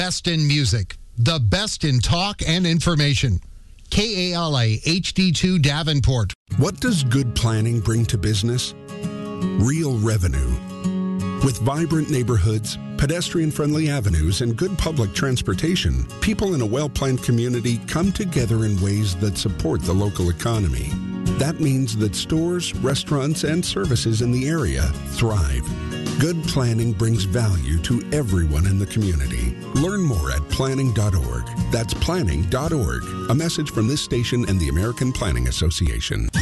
best in music, the best in talk and information. KALA HD2 Davenport. What does good planning bring to business? Real revenue. With vibrant neighborhoods, pedestrian-friendly avenues, and good public transportation, people in a well-planned community come together in ways that support the local economy. That means that stores, restaurants, and services in the area thrive. Good planning brings value to everyone in the community. Learn more at planning.org. That's planning.org. A message from this station and the American Planning Association.